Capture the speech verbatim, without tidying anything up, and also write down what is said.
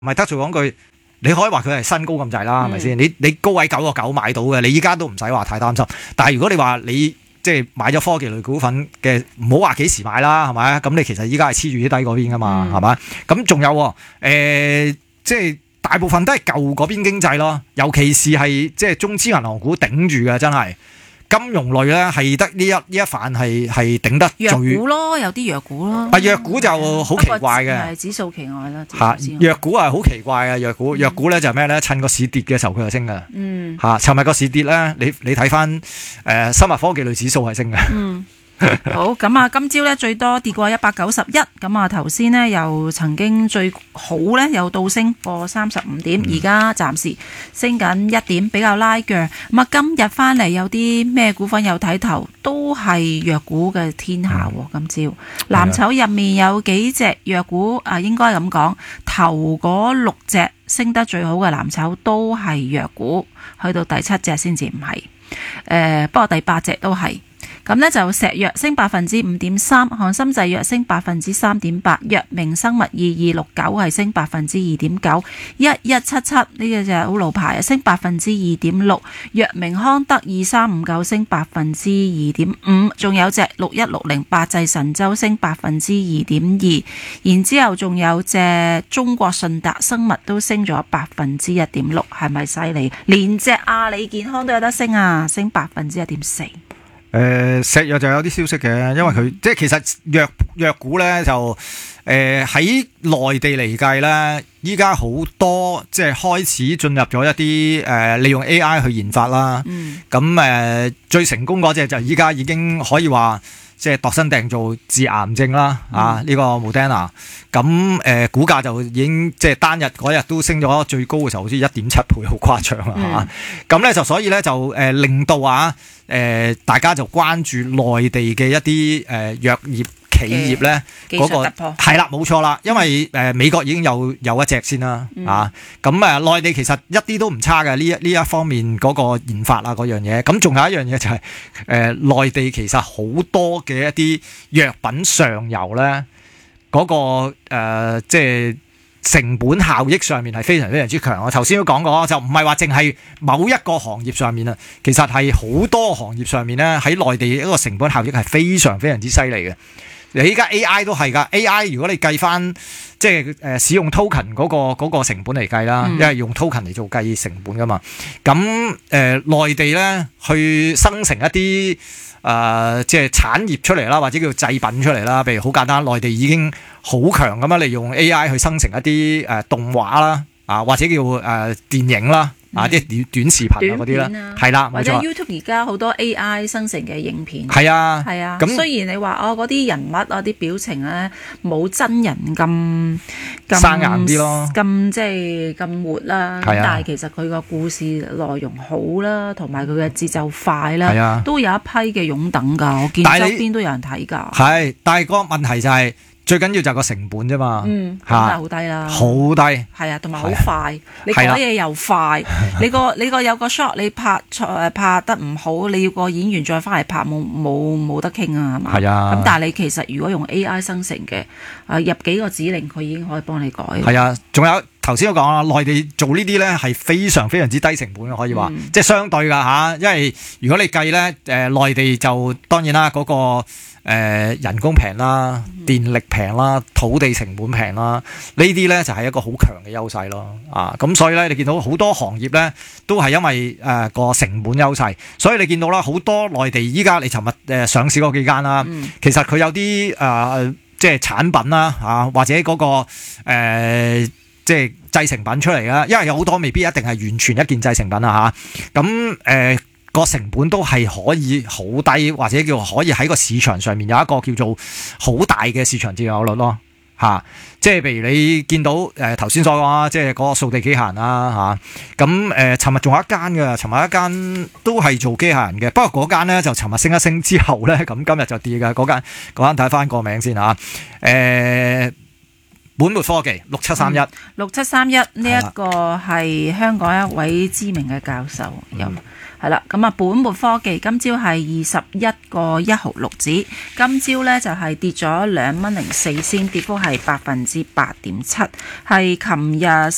唔係得罪講句，你可以話佢係新高咁滯啦，係咪先？你你高位九個九買到嘅，你依家都唔使話太擔心。但係如果你話你即係買咗科技類股份嘅，唔好話幾時買啦，係咪？咁你其實依家係黐住啲低嗰邊噶嘛，係咪？咁仲有誒、呃，即係大部分都係舊嗰邊經濟咯，尤其是係即係中資銀行股頂住嘅，真係。金融類咧係得呢一呢一範係係頂得最弱股咯，有啲弱股咯。 啊，弱股就好奇怪嘅， 係指數期外啦。 嚇，弱股係好奇怪嘅，弱股弱股咧就係咩咧？趁個市跌嘅時候佢就升嘅。嗯。嚇，尋日個市跌咧，你你睇翻誒生物科技類指數係升嘅。嗯。 好，咁啊，今朝咧最多跌過一百九十一，咁啊頭先呢又曾經最好咧又倒升過三十五點，而家暫時升緊一點，比較拉鋸。咁啊今日翻嚟有啲咩股份有睇頭，都係弱股嘅天下喎。嗯、今朝藍籌入面有幾隻弱股啊，應該咁講，頭嗰六隻升得最好嘅藍籌都係弱股，去到第七隻先至唔係。誒，不過第八隻都係。咁呢就石藥升百分之五點三，翰森製藥升百分之三點八，藥明生物二二六九係升百分之二點九，一一七七呢個就係好老牌啊，升百分之二點六，藥明康德二三五九升百分之二點五，仲有隻六一六零百濟神州升百分之二點二，然之後仲有隻中國順達生物都升咗百分之一點六，係咪犀利？連隻阿里健康都有得升啊，升百分之一點四。 誒、呃、石藥就有啲消息嘅，因為佢即係其實藥藥股咧就誒喺內地嚟計咧，依家好多即係開始進入咗一啲誒、呃、利用 A I 去研發啦。咁誒、嗯呃、最成功嗰隻就依家已經可以話即係度身訂造治癌症啦。嗯、啊呢、呢個 Moderna 咁誒、呃、股價就已經即係單日嗰日都升咗最高嘅時候好似一點七倍，好誇張啦嚇。咁咧就所以咧就誒、呃、令到啊〜誒、呃，大家就關注內地嘅一啲誒、呃、藥業企業咧，嗰、那個係啦，冇錯啦，因為誒、呃、美國已經有有一隻先啦，嗯、啊，咁誒內地其實一啲都唔差嘅呢一呢一方面嗰個研發啊嗰樣嘢，咁仲有一樣嘢就係、是、誒、呃、內地其實好多嘅一啲藥品上游咧，嗰、那個誒、呃、即係。成本效益上面係非常非常之強，我頭先都講過，就唔係話淨係某一個行業上面啊，其實係好多行業上面咧喺內地一個成本效益係非常非常之犀利嘅。你依家 A I 都係㗎 ，A I 如果你計翻即係誒使用 token 嗰、嗰個嗰個成本嚟計啦，嗯、因為用 token 嚟做計成本㗎嘛。咁誒、呃、內地咧去生成一啲誒、呃、即係產業出嚟啦，或者叫製品出嚟啦，譬如好簡單，內地已經好強咁樣利用 A I 去生成一啲誒、呃、動畫啦，啊或者叫誒、呃、電影啦。啊！啲短短視頻啊嗰啲啦，係啦， 或者 YouTube 而家好多 A I 生成嘅影片， 係啊， 係啊。咁雖然你話哦嗰啲人物啊啲表情咧冇真人咁咁生硬啲咯， 咁即係咁活啦。 係啊， 但係其實佢個故事內容好啦，同埋佢嘅節奏快啦， 係啊， 都有一批嘅擁躉㗎。我見周邊都有人睇㗎。 係，但係個問題就係、是。最緊要就係個成本啫嘛， 嗯，咁係好低啦， 好低， 係啊，同埋好快，你講嘢又快，你個你個有個 shot 你拍誒拍得唔好，你要個演員再翻嚟拍，冇冇冇得傾啊，係嘛？係啊，咁但係你其實如果用 A I 生成嘅，誒入幾個指令，佢已經可以幫你改。 係啊，仲有頭先都講啦，內地做呢啲咧係非常非常之低成本嘅，可以話，嗯、即係相對㗎嚇，因為如果你計咧誒內地就當然啦嗰、嗰個。誒、呃、人工平啦，電力平啦，土地成本平啦，呢啲咧就係一個好強嘅優勢咯。啊，咁所以咧你見到好多行業咧都係因為誒個、呃、成本優勢，所以你見到啦好多內地依家你尋日誒上市嗰幾間啦，嗯、其實佢有啲誒、呃、即係產品啦啊，或者嗰、嗰個誒、呃、即係製成品出嚟啦，因為有好多未必一定係完全一件製成品啊嚇，咁誒。個成本都係可以好低，或者叫可以喺個市場上面有一個叫做好大嘅市場佔有率咯，嚇、啊！即係譬如你見到誒頭先所講啊，即係嗰個掃地機械人啦嚇，咁誒尋日仲有一間嘅，尋日一間都係做機械人嘅，不過嗰間咧就尋日升一升之後咧，咁今日就跌嘅嗰間，嗰間睇翻個名先嚇，誒、啊。本末科技六七三一， 六七三一呢一個係香港一位知名嘅教授，有係啦。咁啊，本末科技今朝係二十一個一毫六子，今朝咧就係跌咗兩蚊零四仙，跌幅係百分之八點七，係琴日